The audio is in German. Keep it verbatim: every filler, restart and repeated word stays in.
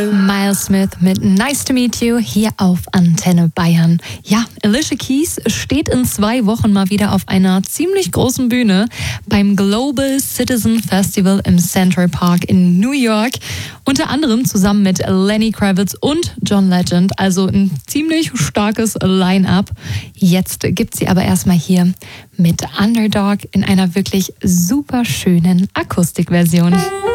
Miles Smith mit Nice to Meet You hier auf Antenne Bayern. Ja, Alicia Keys steht in zwei Wochen mal wieder auf einer ziemlich großen Bühne beim Global Citizen Festival im Central Park in New York. Unter anderem zusammen mit Lenny Kravitz und John Legend. Also ein ziemlich starkes Line-Up. Jetzt gibt sie aber erstmal hier mit Underdog in einer wirklich super schönen Akustikversion.